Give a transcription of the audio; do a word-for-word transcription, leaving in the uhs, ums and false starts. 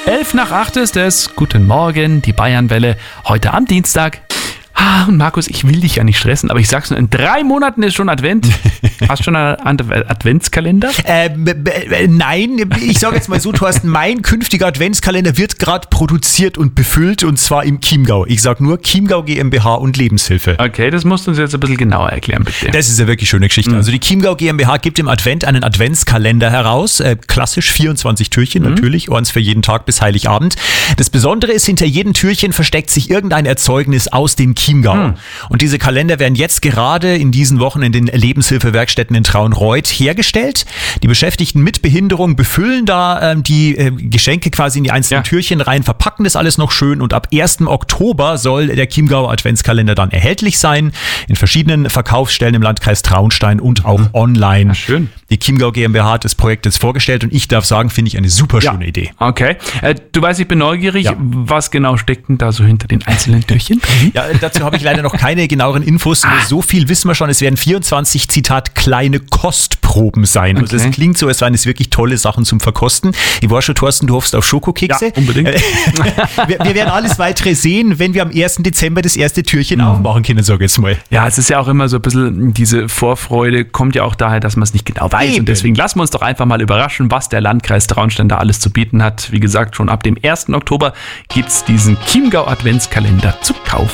Elf nach acht ist es. Guten Morgen, die Bayernwelle. Heute am Dienstag. Ah, und Markus, ich will dich ja nicht stressen, aber ich sag's nur, in drei Monaten ist schon Advent. Hast du schon einen Adventskalender? Äh, b- b- nein, ich sage jetzt mal so, Thorsten, mein künftiger Adventskalender wird gerade produziert und befüllt und zwar im Chiemgau. Ich sage nur Chiemgau GmbH und Lebenshilfe. Okay, das musst du uns jetzt ein bisschen genauer erklären, bitte. Das ist eine wirklich schöne Geschichte. Mhm. Also die Chiemgau GmbH gibt im Advent einen Adventskalender heraus. Äh, klassisch vierundzwanzig Türchen, mhm. natürlich, eins für jeden Tag bis Heiligabend. Das Besondere ist, hinter jedem Türchen versteckt sich irgendein Erzeugnis aus dem Chiemgau. Mhm. Und diese Kalender werden jetzt gerade in diesen Wochen in den Lebenshilfewerkstätten in Traunreut hergestellt. Die Beschäftigten mit Behinderung befüllen da ähm, die äh, Geschenke quasi in die einzelnen ja. Türchen rein, verpacken das alles noch schön und ab ersten Oktober soll der Chiemgau Adventskalender dann erhältlich sein. In verschiedenen Verkaufsstellen im Landkreis Traunstein und auch mhm. online. Ja, schön. Die Chiemgau GmbH hat das Projekt jetzt vorgestellt und ich darf sagen, finde ich eine super schöne ja. Idee. Okay. Äh, du weißt, ich bin neugierig. Ja. Was genau steckt denn da so hinter den einzelnen Türchen? Ja, dazu habe ich leider noch keine genaueren Infos. Nur so viel wissen wir schon. Es werden vierundzwanzig, Zitat, kleine Kostproben sein. Okay. Also es klingt so, als wären es wirklich tolle Sachen zum Verkosten. Ich war schon, Thorsten, du hoffst auf Schokokekse. Ja, unbedingt. wir, wir werden alles weitere sehen, wenn wir am ersten Dezember das erste Türchen mhm. aufmachen können, sag ich jetzt mal. Ja, es ist ja auch immer so ein bisschen, diese Vorfreude kommt ja auch daher, dass man es nicht genau weiß. Eben. Und deswegen lassen wir uns doch einfach mal überraschen, was der Landkreis Traunstein da alles zu bieten hat. Wie gesagt, schon ab dem ersten Oktober gibt es diesen Chiemgau Adventskalender zu kaufen.